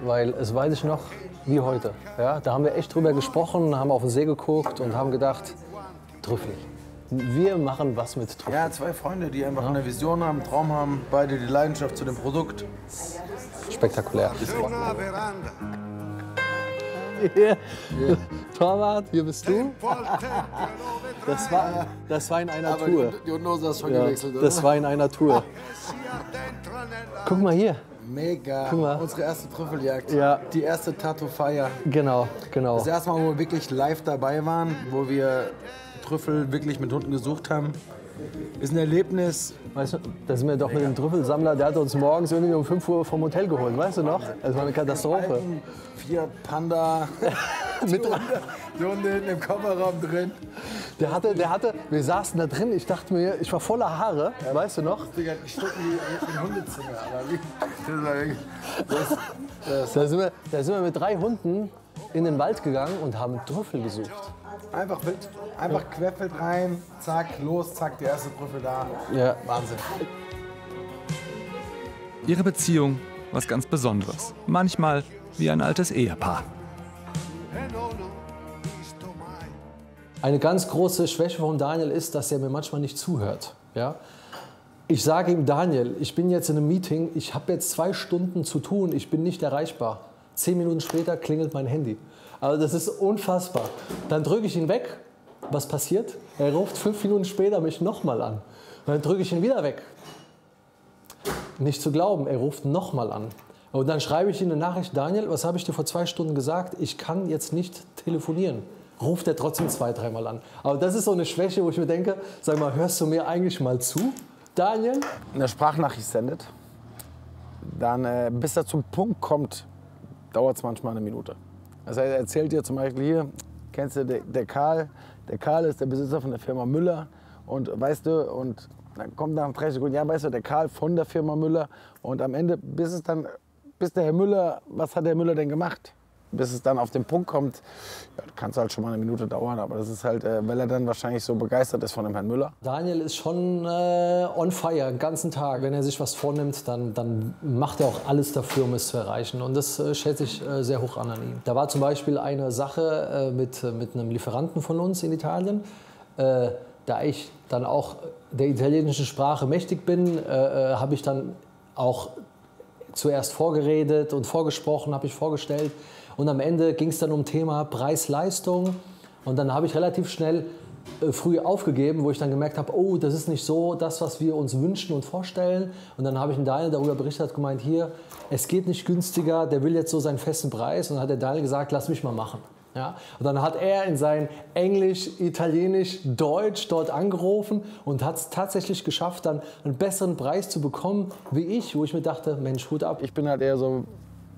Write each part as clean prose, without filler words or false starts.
weil es weiß ich noch wie heute. Ja, da haben wir echt drüber gesprochen, haben auf den See geguckt und haben gedacht, Trüffel. Wir machen was mit Trüffel. Ja, zwei Freunde, die einfach eine Vision haben, einen Traum haben, beide die Leidenschaft zu dem Produkt. Spektakulär. Yeah. Torwart, hier bist du. Das war in einer Tour. Die Hose hast schon Ja, gewechselt, oder? das war in einer Tour. Guck mal hier. Mega. Guck mal. Unsere erste Trüffeljagd. Ja. Die erste Tattoo-Feier. Genau. Das erste Mal, wo wir wirklich live dabei waren, wo wir Trüffel wirklich mit Hunden gesucht haben. Ist ein Erlebnis. Weißt du, da sind wir doch mit dem Trüffelsammler, der hat uns morgens irgendwie um 5 Uhr vom Hotel geholt, weißt du noch? Das war eine Katastrophe. Alten Fiat Panda. Die Hunde hinten im Kofferraum drin. Der hatte, wir saßen da drin, ich dachte mir, ich war voller Haare, weißt du noch? Digga, ich stucken wie ein Hundezimmer. Da sind wir mit 3 Hunden in den Wald gegangen und haben Trüffel gesucht. Einfach wild, einfach querfeld rein, zack, los, zack, die erste Trüffel da. Ja. Wahnsinn. Ihre Beziehung was ganz Besonderes. Manchmal wie ein altes Ehepaar. Eine ganz große Schwäche von Daniel ist, dass er mir manchmal nicht zuhört. Ja? Ich sage ihm, Daniel, ich bin jetzt in einem Meeting, ich habe jetzt 2 Stunden zu tun, ich bin nicht erreichbar. 10 Minuten später klingelt mein Handy. Also das ist unfassbar. Dann drücke ich ihn weg. Was passiert? Er ruft 5 Minuten später mich nochmal an. Dann drücke ich ihn wieder weg. Nicht zu glauben, er ruft nochmal an. Und dann schreibe ich ihm eine Nachricht, Daniel, was habe ich dir vor 2 Stunden gesagt? Ich kann jetzt nicht telefonieren. Ruft er trotzdem 2-, 3-mal an. Aber das ist so eine Schwäche, wo ich mir denke, sag mal, hörst du mir eigentlich mal zu, Daniel? Eine Sprachnachricht sendet, dann bis er zum Punkt kommt, dauert es manchmal eine Minute. Also er erzählt dir zum Beispiel hier, kennst du der Karl? Der Karl ist der Besitzer von der Firma Müller und weißt du, und dann kommt nach 30 Sekunden, ja weißt du, der Karl von der Firma Müller und am Ende, bis der Herr Müller, was hat der Müller denn gemacht? Bis es dann auf den Punkt kommt, ja, kann es halt schon mal eine Minute dauern, aber das ist halt, weil er dann wahrscheinlich so begeistert ist von dem Herrn Müller. Daniel ist schon on fire den ganzen Tag. Wenn er sich was vornimmt, dann macht er auch alles dafür, um es zu erreichen. Und das schätze ich sehr hoch an ihm. Da war zum Beispiel eine Sache mit einem Lieferanten von uns in Italien. Da ich dann auch der italienischen Sprache mächtig bin, habe ich dann auch zuerst vorgeredet und vorgesprochen, habe ich vorgestellt. Und am Ende ging es dann um Thema Preis-Leistung. Und dann habe ich relativ schnell früh aufgegeben, wo ich dann gemerkt habe, oh, das ist nicht so das, was wir uns wünschen und vorstellen. Und dann habe ich Daniel darüber berichtet, gemeint, hier, es geht nicht günstiger, der will jetzt so seinen festen Preis. Und dann hat der Daniel gesagt, lass mich mal machen. Ja? Und dann hat er in sein Englisch, Italienisch, Deutsch dort angerufen und hat es tatsächlich geschafft, dann einen besseren Preis zu bekommen wie ich, wo ich mir dachte, Mensch, Hut ab. Ich bin halt eher so,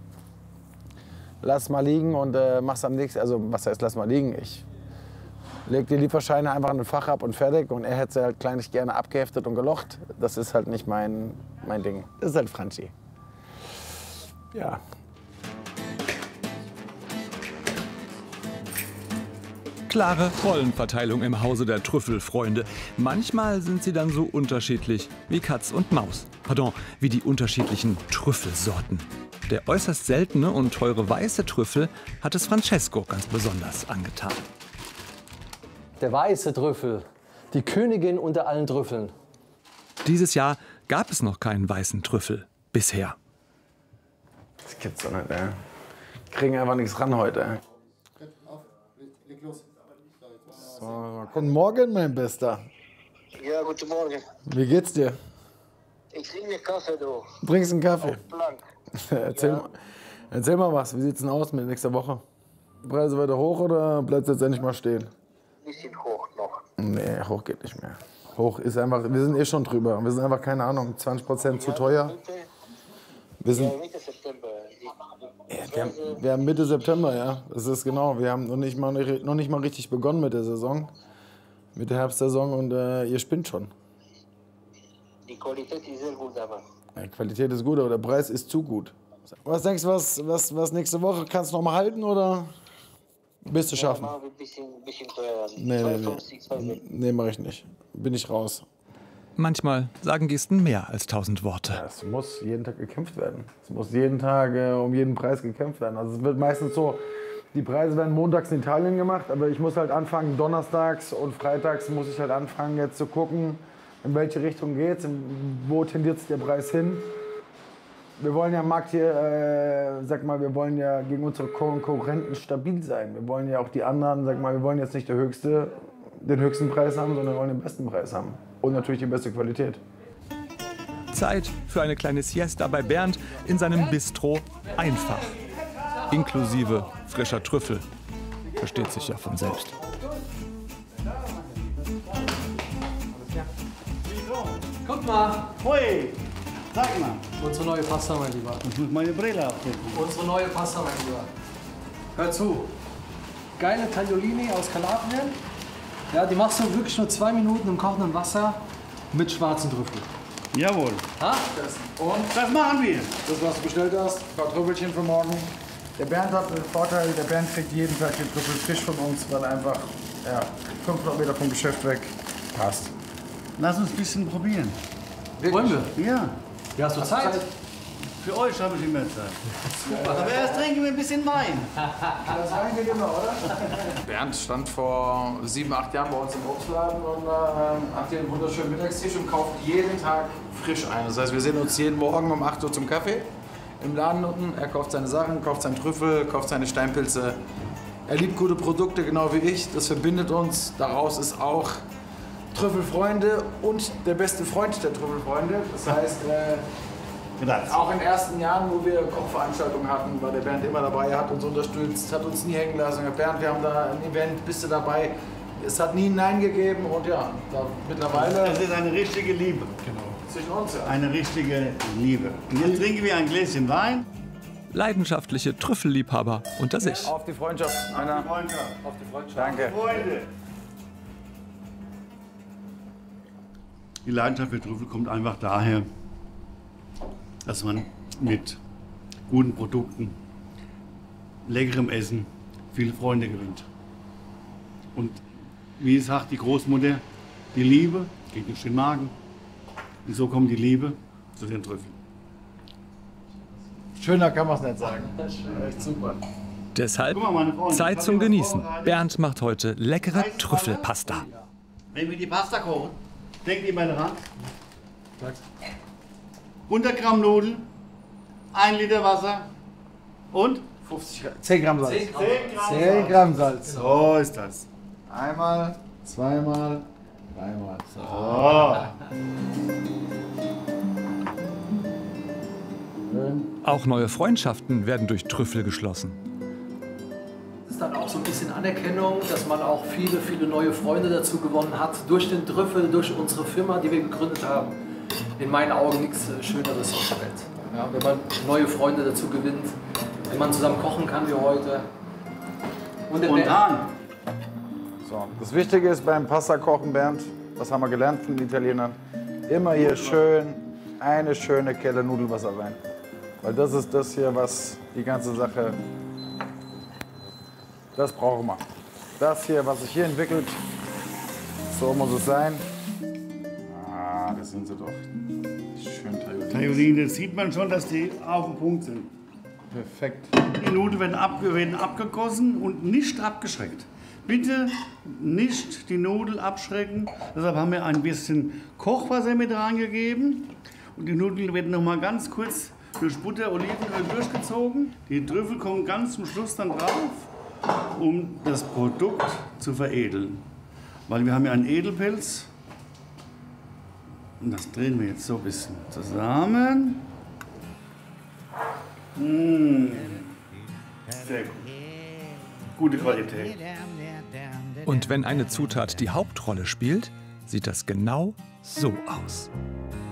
lass mal liegen und mach's am nächsten, also was heißt lass mal liegen? Ich leg die Lieferscheine einfach in ein Fach ab und fertig und er hätte sie halt kleinlich gerne abgeheftet und gelocht. Das ist halt nicht mein Ding. Das ist halt Franchi. Ja. Klare Rollenverteilung im Hause der Trüffelfreunde. Manchmal sind sie dann so unterschiedlich wie Katz und Maus. Pardon, wie die unterschiedlichen Trüffelsorten. Der äußerst seltene und teure weiße Trüffel hat es Francesco ganz besonders angetan. Der weiße Trüffel, die Königin unter allen Trüffeln. Dieses Jahr gab es noch keinen weißen Trüffel. Bisher. Das gibt's doch nicht, ey. Kriegen einfach nichts ran heute. So, guten Morgen, mein Bester. Ja, guten Morgen. Wie geht's dir? Ich trinke einen Kaffee, du. Bringst einen Kaffee? Blank. Erzähl mal was, wie sieht's denn aus mit nächster Woche? Preise weiter hoch oder bleibt's jetzt endlich mal stehen? Bisschen hoch noch. Nee, hoch geht nicht mehr. Hoch ist einfach, wir sind eh schon drüber. Wir sind einfach, keine Ahnung, 20% zu teuer. Wir sind, Mitte September. wir haben Mitte September, ja. Das ist genau. Wir haben noch nicht mal richtig begonnen mit der Saison. Mit der Herbstsaison und ihr spinnt schon. Die Qualität ist sehr gut, aber. Die Qualität ist gut, aber der Preis ist zu gut. Was denkst du, was nächste Woche? Kannst du noch mal halten oder bist du schaffen? Ja, ein bisschen teuer. Nee, mach ich nicht. Bin ich raus. Manchmal sagen Gesten mehr als 1000 Worte. Ja, es muss jeden Tag gekämpft werden. Es muss jeden Tag um jeden Preis gekämpft werden. Also es wird meistens so, die Preise werden montags in Italien gemacht, aber ich muss halt anfangen, donnerstags und freitags muss ich halt anfangen, jetzt zu gucken, in welche Richtung geht's, wo tendiert sich der Preis hin. Wir wollen ja am Markt hier, sag mal, wir wollen ja gegen unsere Konkurrenten stabil sein. Wir wollen ja auch die anderen, sag mal, wir wollen jetzt nicht den höchsten Preis haben, sondern wir wollen den besten Preis haben. Und natürlich die beste Qualität. Zeit für eine kleine Siesta bei Bernd in seinem Bistro einfach. Inklusive frischer Trüffel. Versteht sich ja von selbst. Guck mal, Hui, sag mal, unsere neue Pasta, mein Lieber. ich muss meine Brille aufsetzen. Unsere neue Pasta, mein Lieber. Hör zu. Geile Tagliolini aus Kalabrien. Ja, die machst du wirklich nur 2 Minuten im kochenden Wasser mit schwarzen Trüffeln. Jawohl, Ha? Und das machen wir. das, was du bestellt hast, ein paar Trüffelchen für morgen. Der Bernd hat den Vorteil, der Bernd kriegt jeden Tag den Trüffel frisch von uns, weil er einfach 500 Meter vom Geschäft weg passt. Lass uns ein bisschen probieren. Wollen wir? Ja, Ja, hast du Zeit? für euch habe ich immer Zeit. Aber erst trinken wir ein bisschen Wein. Das Wein geht immer, oder? Bernd stand vor 7, 8 Jahren bei uns im Obstladen und hat hier einen wunderschönen Mittagstisch und kauft jeden Tag frisch ein. Das heißt, wir sehen uns jeden Morgen um 8 Uhr zum Kaffee im Laden unten. Er kauft seine Sachen, kauft seinen Trüffel, kauft seine Steinpilze. Er liebt gute Produkte, genau wie ich. Das verbindet uns. Daraus ist auch Trüffelfreunde und der beste Freund der Trüffelfreunde. Das heißt, auch in den ersten Jahren, wo wir Kochveranstaltungen hatten, war der Bernd immer dabei, er hat uns unterstützt, hat uns nie hängen lassen. Bernd, wir haben da ein Event, bist du dabei? Es hat nie ein Nein gegeben und ja, mittlerweile Das ist eine richtige Liebe. zwischen uns. Ja. Eine richtige Liebe. Und jetzt trinken wir ein Gläschen Wein. Leidenschaftliche Trüffelliebhaber unter sich. Auf die Freundschaft, Männer. Freundschaft. Danke. Freunde. Die Leidenschaft für Trüffel kommt einfach daher, dass man mit guten Produkten, leckerem Essen viele Freunde gewinnt. Und wie sagt die Großmutter, die Liebe geht durch den Magen. Und so kommt die Liebe zu den Trüffeln. Schöner kann man es nicht sagen. Echt super. Deshalb Guck mal, meine Freunde, Zeit ich zum hab hier was Genießen. vorbereitet. Bernd macht heute leckere Trüffelpasta. Wenn wir die Pasta kochen, denkt ihr mal dran. 100 Gramm Nudeln, 1 Liter Wasser und 10 Gramm Salz. 10 Gramm Salz. So ist das. Einmal, zweimal, dreimal. Auch neue Freundschaften werden durch Trüffel geschlossen. Das ist dann auch so ein bisschen Anerkennung, dass man auch viele, viele neue Freunde dazu gewonnen hat. Durch den Trüffel, durch unsere Firma, die wir gegründet haben. In meinen Augen nichts Schöneres auf der Welt. Ja, wenn man neue Freunde dazu gewinnt, wenn man zusammen kochen kann wie heute. Und der Spontan. So, das Wichtige ist beim Pasta-Kochen, Bernd, das haben wir gelernt von den Italienern, immer hier schön eine schöne Kelle Nudelwasser rein. Weil das ist das hier, was die ganze Sache, das brauchen wir. Das hier, was sich hier entwickelt, so muss es sein. Ah, das sind sie doch. Schön Tagliolini. Tagliolini, das sieht man schon, dass die auf dem Punkt sind. Perfekt. Die Nudeln werden abgegossen und nicht abgeschreckt. Bitte nicht die Nudel abschrecken. Deshalb haben wir ein bisschen Kochwasser mit reingegeben. Und die Nudeln werden noch mal ganz kurz durch Butter, Olivenöl durchgezogen. Die Trüffel kommen ganz zum Schluss dann drauf, um das Produkt zu veredeln. Weil wir haben ja einen Edelpilz. Und das drehen wir jetzt so ein bisschen zusammen. Sehr gut. Gute Qualität. Und wenn eine Zutat die Hauptrolle spielt, sieht das genau so aus.